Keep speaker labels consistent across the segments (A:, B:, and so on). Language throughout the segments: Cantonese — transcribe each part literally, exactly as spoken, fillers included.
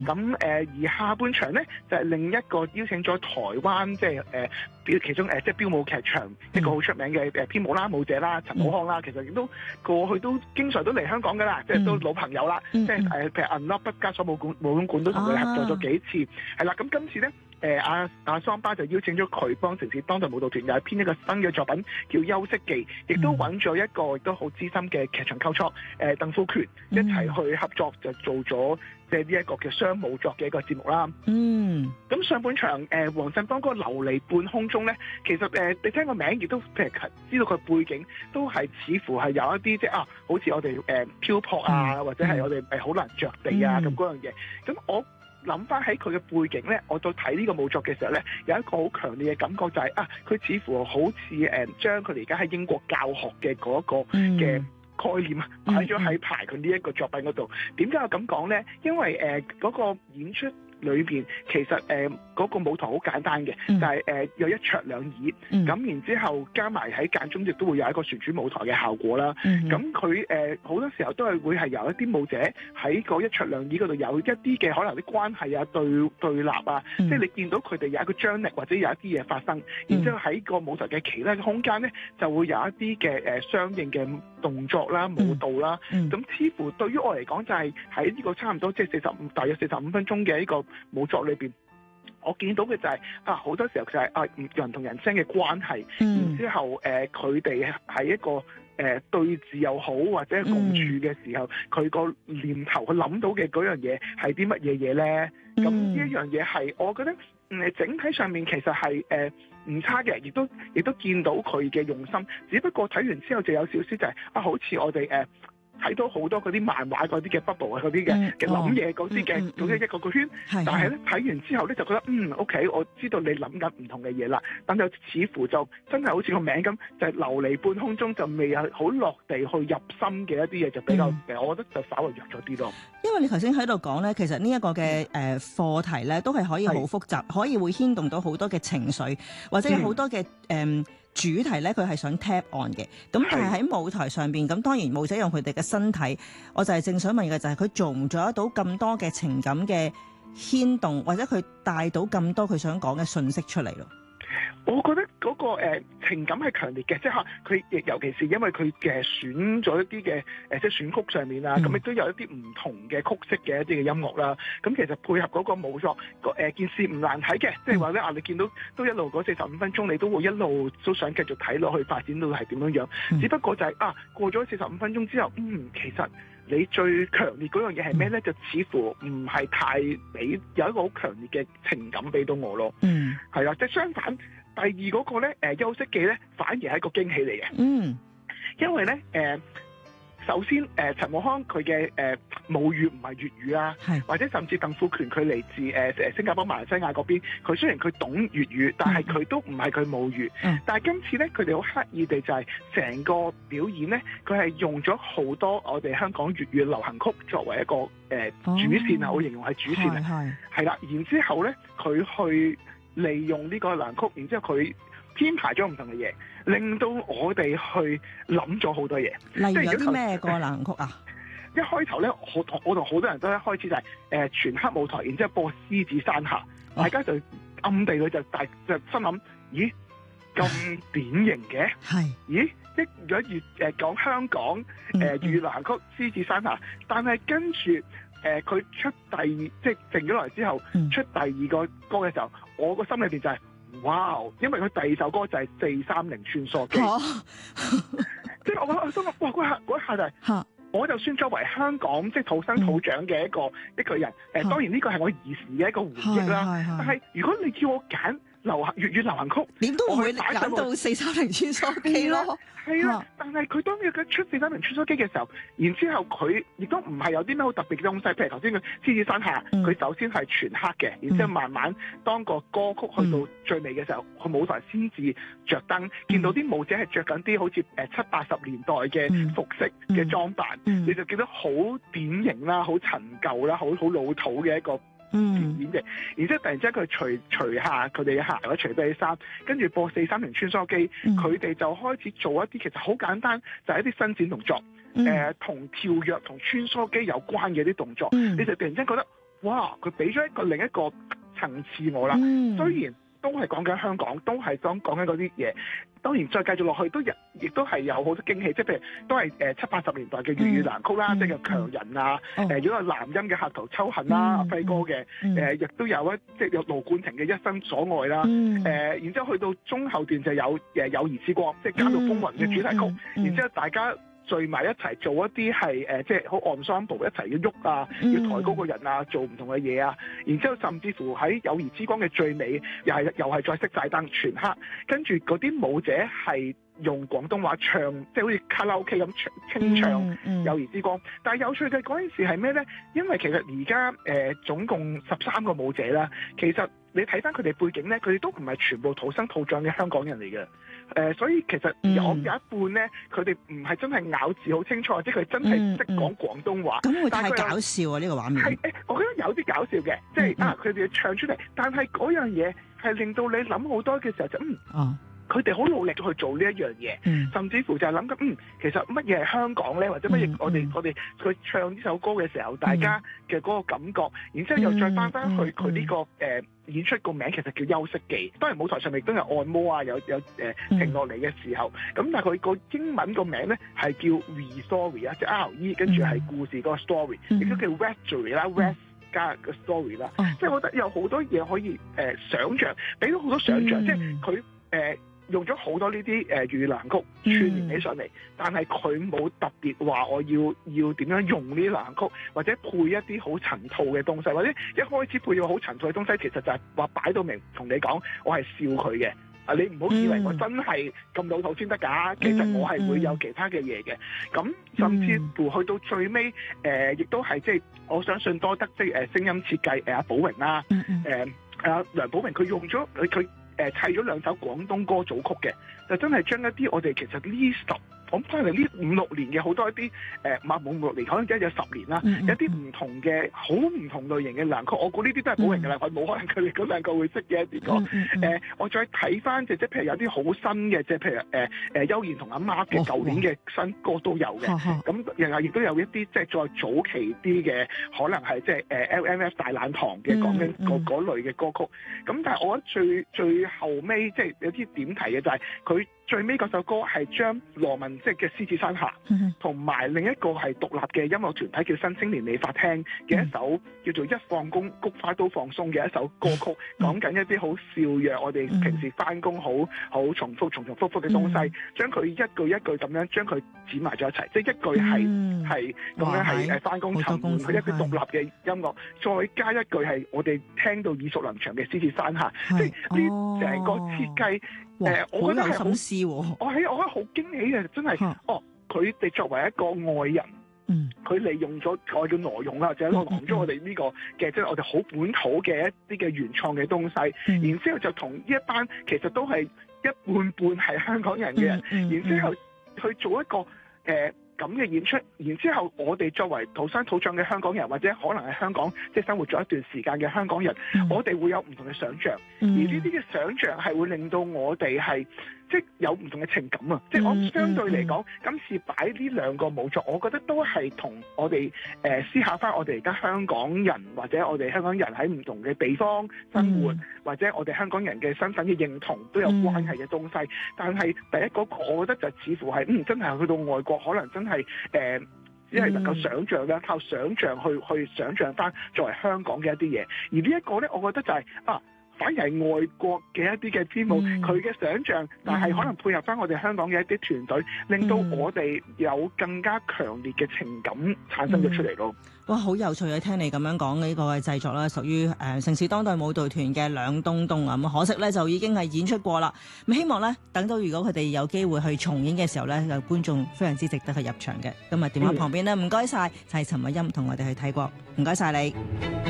A: 咁誒、呃、而下半場咧就係、是、另一個邀請咗台灣即係誒標其中誒、呃、即係標舞劇場一個好出名嘅誒編舞啦舞者啦陳寶康啦，其實亦都過去都經常都嚟香港噶啦，即係都老朋友啦，
B: 嗯、
A: 即係誒譬如銀粒畢加索武館武館都同佢合作咗幾次，係啦、啊，咁今次咧。誒阿阿桑巴就邀請咗佢幫城市當代舞蹈團又係編一個新嘅作品叫《休息記》，亦都揾咗一個亦都好資深嘅劇場構築誒鄧富權一齊去合作，就做咗即係呢一個嘅雙舞作嘅一個節目啦。
B: 嗯，
A: 咁上半場誒黃振邦嗰個流離半空中咧，其實誒、呃、你聽個名亦都譬如知道佢背景都係似乎係有一啲即係啊，好似我哋誒、呃、漂泊啊，嗯、或者係我哋誒好難着地啊咁嗰樣嘢。咁我諗翻喺佢嘅背景咧，我到睇呢個舞作嘅時候咧，有一個好強烈嘅感覺就係、是、啊，佢似乎好似誒將佢哋而家喺英國教學嘅嗰一個嘅概念啊，擺咗喺排佢呢一個作品嗰度。點解我咁講咧？因為誒嗰、呃那個演出裏邊其實誒嗰、呃那個舞台好簡單嘅，嗯、就係、是、誒、呃、有一桌兩椅，咁、嗯、然之後加埋喺間中亦都會有一個旋轉舞台嘅效果啦。咁佢誒好多時候都係會係由一啲舞者喺個一桌兩椅嗰度有一啲嘅可能啲關係啊對對立啊，嗯、即係你見到佢哋有一個張力或者有一啲嘢發生，嗯、然之後喺個舞台嘅其他嘅空間咧就會有一啲嘅誒相應嘅動作啦、舞蹈啦。咁、嗯嗯、似乎對於我嚟講就係喺呢個差唔多即係四十五大約四十五分鐘嘅呢個舞作裏邊，我見到嘅就係、是、啊好多時候就係、是、啊人同人之間嘅關係，嗯、然之後誒佢哋係一個誒、呃、對峙又好或者共處嘅時候，佢個、嗯、念頭佢諗到嘅嗰樣嘢係啲乜嘢嘢咧？咁呢一樣嘢係我覺得誒整體上面其實係誒唔差嘅，亦都亦都見到佢嘅用心，只不過睇完之後就有少少就係、是、啊好似我哋誒。呃睇到好多嗰啲漫畫嗰啲嘅 bubble 啊，嗰啲嘅嘅諗嘢嗰啲嘅，總之一個個圈。但係咧睇完之後咧就覺得嗯 OK，我知道你諗緊唔同嘅嘢啦。但就似乎就真係好似個名咁，就係、是、流離半空中，就未有好落地去入心嘅一啲嘢，就比較誒，嗯、我覺得就稍微弱咗啲咯。
B: 因為你頭先喺度講咧，其實呢一個嘅誒課題咧，都係可以好複雜，是可以會牽動到好多嘅情緒，或者有好多嘅誒。嗯主題咧佢係想 tap on 嘅，咁但係喺舞台上邊，咁當然舞者用佢哋嘅身體，我就係正想問嘅就係佢做唔做得到咁多嘅情感嘅牽動，或者佢帶到咁多佢想講嘅信息出嚟咯。
A: 我覺得嗰、那個、呃、情感係強烈嘅，即係佢亦尤其是因為佢嘅選咗一啲嘅誒，即係選曲上面啊，咁亦、嗯、都有一啲唔同嘅曲式嘅一啲嘅音樂啦。咁其實配合嗰個舞作，個、呃、誒件事唔難睇嘅，即係話咧啊，你見到都一路嗰四十五分鐘，你都會一路都想繼續睇落去發展到係點樣樣。嗯、只不過就係、是、啊，過咗四十五分鐘之後，嗯，其實你最強烈嗰樣嘢係咩咧？嗯、就似乎唔係太俾有一個好強烈嘅情感俾到我咯。嗯，係啊，即係相反。第二嗰個咧，誒、呃、休息記咧，反而係一個驚喜嚟嘅。嗯，因為咧，誒、呃、首先誒、呃、陳武康佢嘅誒母語唔係粵語啊，是或者甚至鄧富權佢嚟自誒誒、呃、新加坡、馬來西亞嗰邊，佢雖然佢懂粵語，但係佢都唔係佢母語。嗯、但係今次咧，佢哋好刻意地就係成個表演咧，佢係用咗好多我哋香港粵語流行曲作為一個誒、呃哦、主線啊，我形容係主線啊，係啦，然之後咧佢去利用呢個流行曲，然之後佢編排咗唔同嘅嘢，令到我哋去諗咗好多嘢。
B: 例如有啲咩個流行曲啊？
A: 一開頭咧，我同我同好多人都一開始就係、是、誒、呃、全黑舞台，然之後播《獅子山下》，大家就暗地裏就大就心諗，咦咁典型嘅？係咦一如果越誒講香港誒粵語流行曲《獅子山下》，但係跟住。誒佢、呃、出第二，即係靜咗落嚟之後，嗯、出第二個歌嘅時候，我個心裏邊就係、是、哇！因為佢第二首歌就係四三零穿梭機，啊、即係我我心諗哇！嗰下嗰一下就係、是，啊、我就算作為香港即係土生土長嘅一個、嗯、一個人，誒、呃、當然呢個係我兒時嘅一個回憶啦。啊、但係如果你叫我揀流行粵語流行曲，點都唔會揀到四三零穿梭機咯。係啦，但係佢當佢出四三零穿梭機嘅時候，然之後佢亦都唔係有啲咩好特別嘅東西，譬如頭先佢獅子山下，佢、嗯、首先係全黑嘅，然之後慢慢當個歌曲去到最尾嘅時候，佢、嗯、舞台先至着燈，見到啲舞者係着緊啲好似誒七八十年代嘅服飾嘅裝扮，嗯嗯、你就見到好典型啦、好陳舊啦、好好老土嘅一個嗯演嘅，然之後突然之間佢除除下佢哋嘅鞋或者除低啲衫，跟住播四三零穿梭機，佢哋、嗯、就開始做一啲其實好簡單，就係、是、一啲伸展動作，誒同、嗯呃、跳躍同穿梭機有關嘅啲動作，嗯、你就突然之間覺得哇！佢俾咗一個另一個層次我啦。
B: 嗯、
A: 雖然都係講緊香港，都係講講緊嗰啲嘢。當然再繼續落去都亦都係有好多驚喜，即係譬如都係誒七八十年代嘅粵語藍曲啦，嗯、即係強人啊，誒、嗯、如果係男音嘅客途秋恨啦，阿、嗯、輝哥嘅誒亦都有一即係有盧冠廷嘅一生所愛啦，誒、嗯呃、然之後去到中後段就有誒友誼之光，即係家道風雲嘅主題曲，嗯嗯嗯、然之後大家聚埋一齊做一啲係誒即係好 ensemble 一齊要喐啊，要抬高個人啊，做唔同嘅嘢啊，然之後甚至乎喺友誼之光嘅最尾，又係又係再熄晒燈全黑，跟住嗰啲舞者係用廣東話唱，即係好似卡拉 OK 咁清唱友誼之光。嗯嗯、但係有趣嘅嗰件事係咩咧？因為其實而家誒總共十三個舞者啦，其實你睇翻佢哋背景咧，佢哋都唔係全部土生土長嘅香港人嚟嘅。誒、呃，所以其實有有一半咧，佢哋唔係真係咬字好清楚，或者佢真係識講廣東話。咁、嗯嗯、會太搞笑啊！呢個畫面係誒，我覺得有啲搞笑嘅，即係、嗯、啊，佢哋唱出嚟，但係嗰樣嘢係令到你諗好多嘅時候就嗯。哦佢哋好努力去做呢一樣嘢，嗯、甚至乎就係諗緊，嗯，其實乜嘢係香港咧，或者乜嘢我哋、嗯、我哋佢唱呢首歌嘅時候，大家嘅嗰個感覺，然之後又再翻翻去佢呢、這個誒、呃、演出個名，其實叫休息記。當然舞台上面都有按摩啊，有有誒、呃、停落嚟嘅時候，咁、嗯、但係佢個英文個名咧係叫 Re Story 啊，即係 R E 跟住係故事嗰個 story，亦都、嗯、叫 Restory 啦 ，Rest 加個 story 啦，嗯、即係我覺得有好多嘢可以誒、呃、想像，俾到好多想像，嗯、即係佢誒。呃用咗好多呢啲誒粵語藍曲串連起上嚟，嗯、但係佢冇特別話我要要點樣用呢啲藍曲，或者配一啲好陳套嘅東西，或者一開始配咗好陳套嘅東西，其實就係話擺到明同你講，我係笑佢嘅。啊，你唔好以為我真係咁老土先得㗎，其實我係會有其他嘅嘢嘅。咁、嗯、甚至乎去到最尾，誒、呃、亦都係即係我相信多得即係誒聲音設計誒阿寶榮啦，誒阿梁寶榮佢用咗佢佢。誒砌咗兩首廣東歌組曲嘅，就真係將一啲我哋其實呢十，我諗翻嚟呢五六年嘅好多一啲誒，唔係冇五六年，可能而家有十年啦，嗯嗯、有啲唔同嘅好唔同類型嘅藍曲，我估呢啲都係寶榮嘅啦，我冇、嗯、可能佢哋嗰兩個會識嘅一啲歌。誒、嗯嗯呃，我再睇翻即係譬如有啲好新嘅，即係譬如誒誒邱賢同阿媽嘅舊年嘅新歌都有嘅。咁然後亦都有一啲即係再早期啲嘅，可能係即係誒 L M F 大懶堂嘅講緊嗰嗰類嘅歌曲。咁但係我覺得最最後尾即係有啲點提嘅就係佢最尾嗰首歌係將羅文即係嘅獅子山下，同埋、嗯、另一個係獨立嘅音樂團體叫新青年理髮廳嘅一首叫做一放工菊花都放鬆嘅一首歌曲，講緊、嗯、一啲好笑虐我哋平時翻工好好重複重重複複嘅東西，將佢、嗯、一句一句咁樣將佢剪埋咗一齊，即係一句係係咁樣係誒翻工沉悶，佢一句獨立嘅音樂，再加一句係我哋聽到耳熟能詳嘅獅子山下，即係呢成個設計。誒、呃，我覺得係好，我喺我覺得好驚喜嘅，真係，啊、哦，佢哋作為一個外人，佢、嗯、利用咗我叫挪用啦，或者攞咗我哋呢個嘅，即係、嗯、我哋好本土嘅一啲嘅原創嘅東西，嗯、然之後就同呢一班其實都係一半半係香港人嘅人，嗯嗯、然之後去做一個誒。呃咁嘅演出，然之後我哋作為土生土長嘅香港人，或者可能係香港即係生活咗一段時間嘅香港人，嗯、我哋會有唔同嘅想像，嗯、而呢啲嘅想像係會令到我哋係即係有唔同嘅情感啊！嗯、即係我相對嚟講，嗯、今次擺呢兩個舞作，我覺得都係同我哋誒、呃、思考翻我哋而家香港人或者我哋香港人喺唔同嘅地方生活，嗯、或者我哋香港人嘅身份嘅認同都有關係嘅東西。嗯、但係第一個，我覺得就似乎係嗯真係去到外國，可能真係。係誒，只係能夠想像啦，靠想像去去想像翻作為香港嘅一啲嘢。而呢一個咧，我覺得就係、是、啊，反而係外國嘅一啲嘅編舞，佢嘅、嗯、想像，但係可能配合翻我哋香港嘅一啲團隊，令到我哋有更加強烈嘅情感產生咗出嚟咯。
B: 哇，好有趣啊！聽你咁樣講呢個嘅製作啦，屬於誒城市當代舞蹈團嘅兩東東啊，咁可惜咧就已經係演出過啦。咁希望咧等到如果佢哋有機會去重演嘅時候咧，有觀眾非常之值得去入場嘅。咁啊，電話旁邊咧，唔該晒，就係陳慧欣同我哋去睇過，唔該晒你。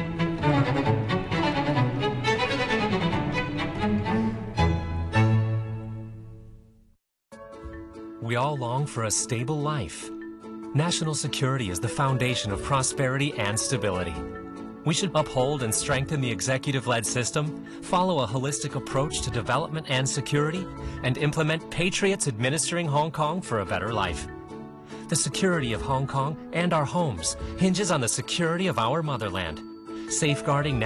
C: We all long for a stable life. National security is the foundation of prosperity and stability. We should uphold and strengthen the executive-led system, follow a holistic approach to development and security, and implement patriots administering Hong Kong for a better life. The security of Hong Kong and our homes hinges on the security of our motherland. safeguarding